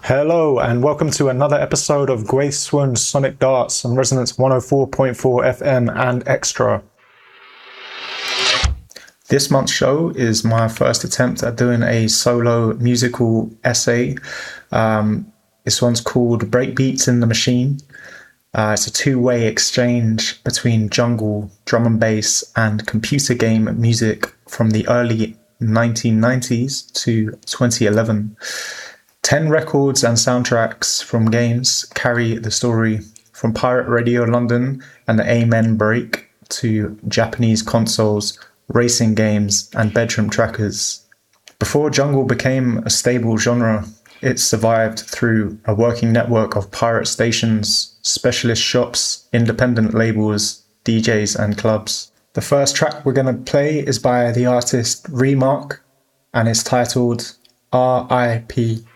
Hello and welcome to another episode of Grace Swoon's Sonic Darts on Resonance 104.4 FM and Extra. This month's show is my first attempt at doing a solo musical essay. This one's called Breakbeats in the Machine. It's a two-way exchange between jungle, drum and bass, and computer game music from the early 1990s to 2011. 10 records and soundtracks from games carry the story, from Pirate Radio London and the Amen Break to Japanese consoles, racing games, and bedroom trackers. Before jungle became a stable genre, it survived through a working network of pirate stations, specialist shops, independent labels, DJs, and clubs. The first track we're going to play is by the artist Remark, and it's titled R.I.P.